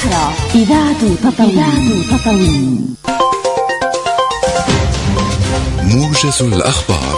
الصحراء. إذاعة تطاوين. موجز الأخبار.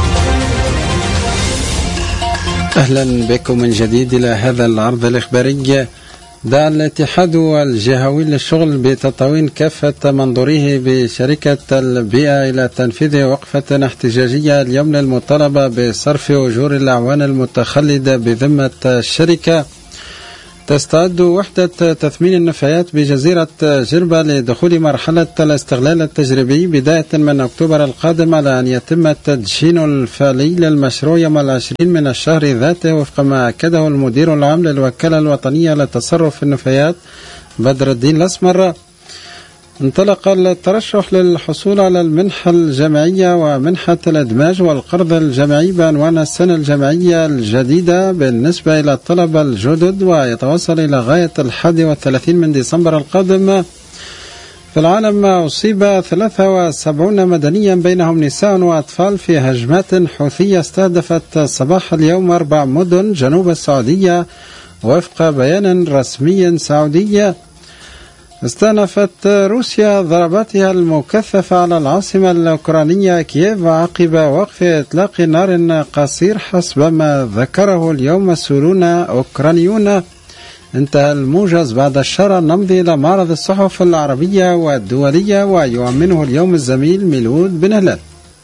أهلا بكم من جديد إلى هذا العرض الإخباري. دعا الاتحاد الجهوي للشغل بتطاوين كافة منظوريه بشركة البيئة إلى تنفيذ وقفة احتجاجية اليوم للمطالبة بصرف أجور الأعوان المتخلدة بذمة الشركة. تستعد وحدة تثمين النفايات بجزيرة جربة لدخول مرحلة الاستغلال التجريبي بداية من أكتوبر القادم، على أن يتم التدشين الفعلي للمشروع يوم 20 من الشهر ذاته، وفق ما أكده المدير العام للوكالة الوطنية للتصرف في النفايات بدر الدين الأسمر. انطلق الترشح للحصول على المنحة الجامعية ومنحة الإدماج والقرض الجامعي بعنوان السنة الجامعية الجديدة بالنسبة إلى الطلبة الجدد، ويتوصل إلى غاية 31 من ديسمبر القادم. في العالم أصيب 73 مدنيا بينهم نساء وأطفال في هجمات حوثية استهدفت صباح اليوم 4 مدن جنوب السعودية وفق بيان رسمي سعودي. استأنفت روسيا ضرباتها المكثفة على العاصمة الأوكرانية كييف عقب وقف إطلاق نار قصير حسب ما ذكره اليوم مسؤولون أوكرانيون. انتهى الموجز بعد الشهر. نمضي إلى معرض الصحف العربية والدولية ويؤمنه اليوم الزميل ميلود بن هلال.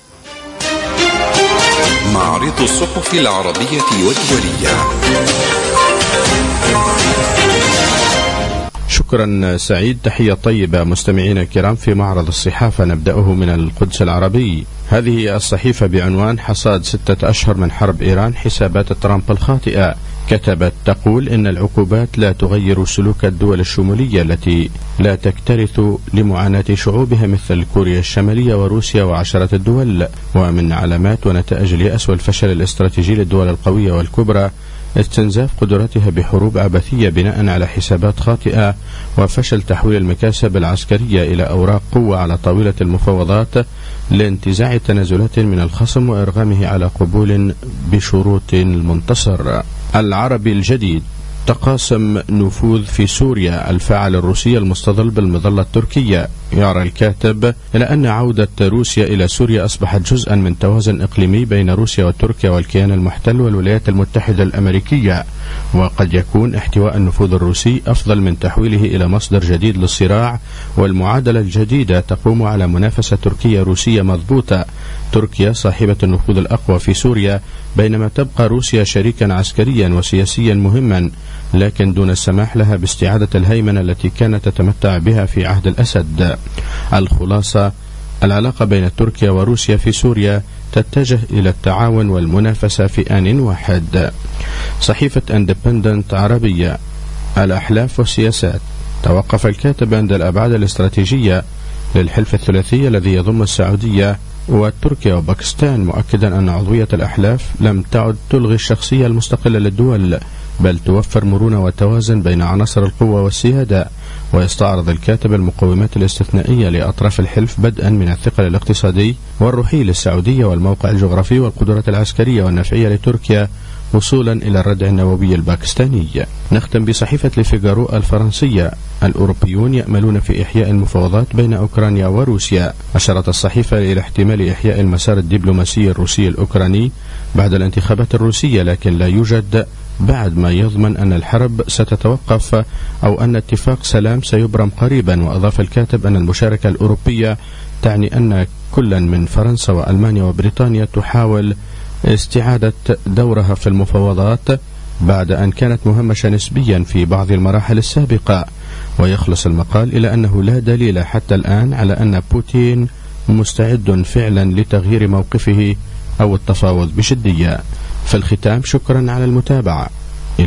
معرض الصحف العربية والدولية. شكرا سعيد، تحية طيبة مستمعينا الكرام. في معرض الصحافة نبدأه من القدس العربي. هذه الصحيفة بعنوان حصاد 6 أشهر من حرب إيران، حسابات ترامب الخاطئة. كتبت تقول إن العقوبات لا تغير سلوك الدول الشمولية التي لا تكترث لمعاناة شعوبها مثل كوريا الشمالية وروسيا وعشرة الدول. ومن علامات ونتائج اليأس والفشل الاستراتيجي للدول القوية والكبرى استنزاف قدرتها بحروب عبثية بناء على حسابات خاطئة، وفشل تحويل المكاسب العسكرية إلى أوراق قوة على طاولة المفاوضات لانتزاع تنازلات من الخصم وإرغامه على قبول بشروط المنتصر. العربي الجديد. تقاسم نفوذ في سوريا، الفاعل الروسي المستظل بالمظلة التركية. يرى الكاتب إلى أن عودة روسيا إلى سوريا أصبحت جزءا من توازن إقليمي بين روسيا وتركيا والكيان المحتل والولايات المتحدة الأمريكية، وقد يكون احتواء النفوذ الروسي أفضل من تحويله إلى مصدر جديد للصراع. والمعادلة الجديدة تقوم على منافسة تركية روسية مضبوطة، تركيا صاحبة النفوذ الأقوى في سوريا، بينما تبقى روسيا شريكا عسكريا وسياسيا مهما، لكن دون السماح لها باستعادة الهيمنة التي كانت تتمتع بها في عهد الأسد. الخلاصة: العلاقة بين تركيا وروسيا في سوريا تتجه إلى التعاون والمنافسة في آن واحد. صحيفة اندبندنت عربية. الأحلاف والسياسات. توقف الكاتب عند الأبعاد الاستراتيجية للحلف الثلاثي الذي يضم السعودية وتركيا وباكستان، مؤكدا أن عضوية الأحلاف لم تعد تلغي الشخصية المستقلة للدول، بل توفر مرونة وتوازن بين عناصر القوة والسيادة. ويستعرض الكاتب المقومات الاستثنائية لأطراف الحلف، بدءا من الثقل الاقتصادي والروحي للسعودية والموقع الجغرافي والقدرات العسكرية والنفعية لتركيا، وصولا إلى الردع النووي الباكستاني. نختم بصحيفة لفيغارو الفرنسية. الأوروبيون يأملون في إحياء المفاوضات بين أوكرانيا وروسيا. أشارت الصحيفة إلى احتمال إحياء المسار الدبلوماسي الروسي الأوكراني بعد الانتخابات الروسية، لكن لا يوجد بعد ما يضمن أن الحرب ستتوقف أو أن اتفاق سلام سيبرم قريبا. وأضاف الكاتب أن المشاركة الأوروبية تعني أن كلا من فرنسا وألمانيا وبريطانيا تحاول استعادة دورها في المفاوضات بعد أن كانت مهمشة نسبيا في بعض المراحل السابقة. ويخلص المقال إلى أنه لا دليل حتى الآن على أن بوتين مستعد فعلا لتغيير موقفه أو التفاوض بجدية. في الختام، شكرا على المتابعة.